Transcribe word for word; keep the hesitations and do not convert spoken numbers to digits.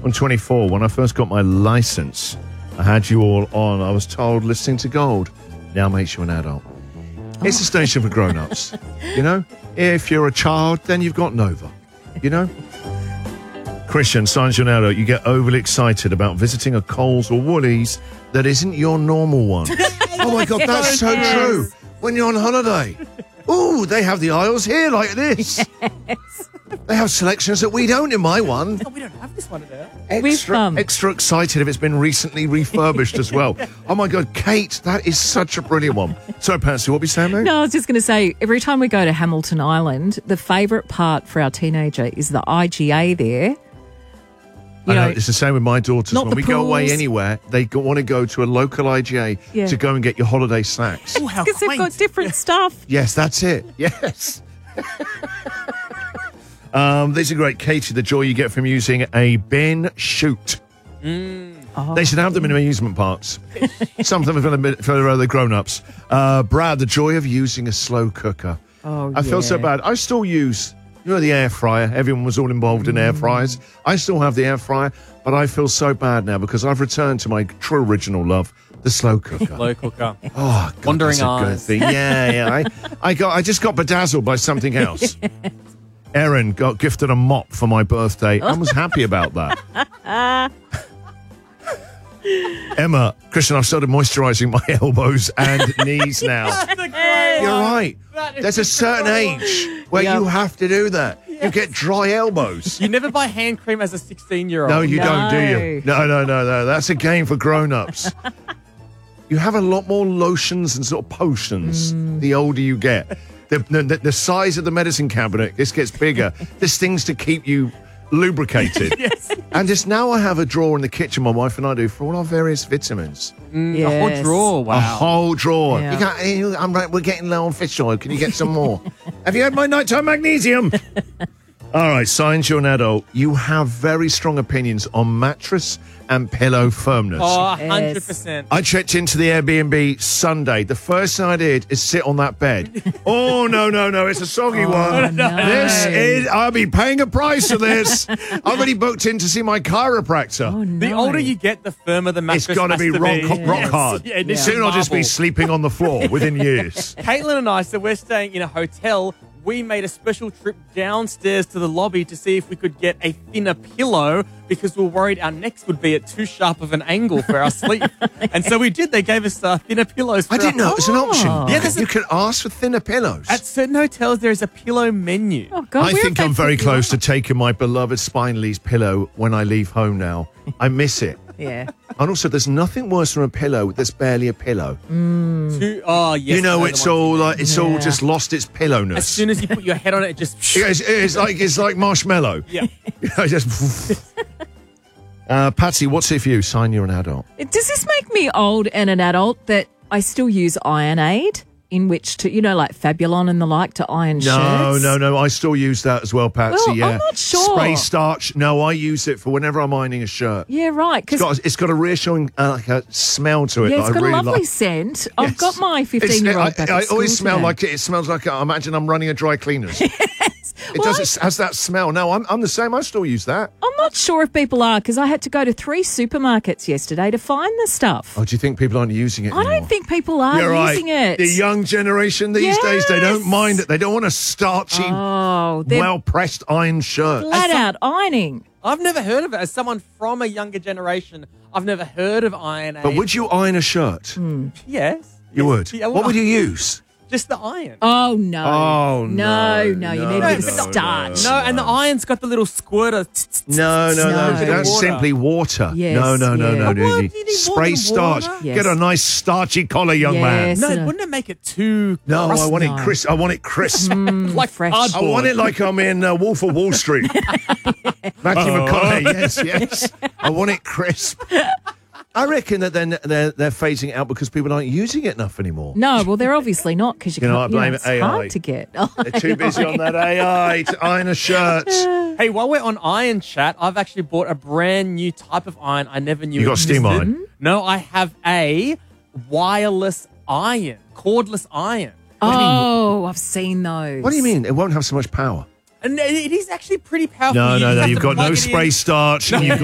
I'm twenty-four. When I first got my license, I had you all on. I was told listening to Gold now makes you an adult. Oh. It's a station for grown-ups. You know? If you're a child, then you've got Nova. You know? Christian, signs you're an adult. You get overly excited about visiting a Coles or Woolies that isn't your normal one. Oh, my God, that's so true. When you're on holiday. Ooh, they have the aisles here like this. Yes. They have selections that we don't in my one. Oh, we don't have this one at there. Extra, extra excited if it's been recently refurbished as well. Oh, my God, Kate, that is such a brilliant one. Sorry, Patsy, what were you saying, mate? No, I was just going to say, every time we go to Hamilton Island, the favourite part for our teenager is the I G A there. You I know, know, it's the same with my daughters. Not When we the go away pools. anywhere, they go, want to go to a local I G A Yeah. to go and get your holiday snacks. Oh, how because they've quaint. got different stuff. Yes, that's it. Yes. um, these are great. Katie, the joy you get from using a bin chute. Oh. They should have them in amusement parks. Something for the, for the grown-ups. Uh, Brad, the joy of using a slow cooker. Oh, I feel so yeah. bad. I still use, you know, the air fryer. Everyone was all involved in air fryers. I still have the air fryer, but I feel so bad now because I've returned to my true original love, the slow cooker. Slow cooker. Oh, God, Wandering that's a good eyes. thing. Yeah, yeah. I, I got. I just got bedazzled by something else. Erin got gifted a mop for my birthday and was happy about that. Emma, Christian, I've started moisturising my elbows and knees now. You're right. There's a certain age where Yep. you have to do that. You get dry elbows. You never buy hand cream as a sixteen-year-old. No, you No. don't, do you? No, no, no, no. That's a game for grown-ups. You have a lot more lotions and sort of potions the older you get. The, the, the size of the medicine cabinet, this gets bigger. There's things to keep you lubricated. Yes. And just now I have a drawer in the kitchen, my wife and I do, for all our various vitamins. Mm, A whole Yes. drawer. Wow. A whole drawer. Yeah. You can't, eh, I'm right, we're getting low on fish oil. Can you get some more? Have you had my nighttime magnesium? All right, signs you're an adult. You have very strong opinions on mattress and pillow firmness. Oh, one hundred percent. I checked into the Airbnb Sunday. The first thing I did is sit on that bed. Oh, no, no, no. It's a soggy one. no. This is, I'll be paying a price for this. I've already booked in to see my chiropractor. Oh, no. The older you get, the firmer the mattress It's got to has be to rock, be. rock hard. Yeah, it needs Soon I'll just be marble. sleeping on the floor within years. Caitlin and I, so we're staying in a hotel. We made a special trip downstairs to the lobby to see if we could get a thinner pillow because we were worried our necks would be at too sharp of an angle for our sleep. And so we did. They gave us uh, thinner pillows. For I didn't our- know it was an option. Oh. Yeah, there's a- you can ask for thinner pillows. At certain hotels, there is a pillow menu. Oh, God, I where think have I'm they very put you close to up? taking my beloved Spineley's pillow when I leave home now. I miss it. Yeah. And also, there's nothing worse than a pillow that's barely a pillow. Two, oh, yes. you know, I the it's ones all you like it's all Yeah. just lost its pillowness. As soon as you put your head on it, it just... it's, it's like it's like marshmallow. Yeah. You know, just. uh, Patsy, what's it for you? Sign you're an adult. Does this make me old and an adult that I still use Iron Aid in which to, you know, like Fabulon and the like to iron No, shirts? no, no. I still use that as well, Patsy. Well, yeah, I'm not sure. Spray starch. No, I use it for whenever I'm ironing a shirt. Yeah, right. It's Because got, it's got a reassuring uh, like a smell to it. yeah, that it's I got really a lovely like. scent. I've Yes. got my It's- fifteen-year-old back I, I at school always smell today. like it. It smells like I imagine I'm running a dry cleaners. It Well, does. It has that smell. No, I'm I'm the same. I still use that. I'm not sure if people are because I had to go to three supermarkets yesterday to find the stuff. Oh, do you think people aren't using it I anymore? don't think people are You're right. using it. The young generation these days, they don't Yes. mind it. They don't want a starchy, oh, they're well-pressed iron shirt. flat out ironing. I've never heard of it. As someone from a younger generation, I've never heard of Iron Aid. But would you iron a shirt? Hmm. Yes. You Yes. would. Yeah, well, What would you use? Just the iron. Oh no! Oh, no, no, no! You no, need a bit no, of starch. No, and the iron's got the little squirter. No, no, no. No. That's Water. simply water. Yes, no, no, no, yeah. no. Oh, no. what? You Do you need more Spray than starch. water? Yes. Get a nice starchy collar, young man. Yes. No, No. wouldn't it make it too No, I want it No. crisp. I want it crisp. like fresh. I cardboard? want it like I'm in uh, Wolf of Wall Street. Matthew McConaughey, yes, yes. I want it crisp. I reckon that then they're, they're phasing it out because people aren't using it enough anymore. No, well, they're obviously not because you, You know, can't. I blame you know, it's A I. hard to get. They're too busy on that A I to iron a shirt. Hey, while we're on iron chat, I've actually bought a brand new type of iron I never knew You got steam existed. iron? No, I have a wireless iron, cordless iron. Oh, I've seen those. What do you mean? It won't have so much power. And it is actually pretty powerful. No, You no, just no. have You've to got plug no it in. spray starch. And you've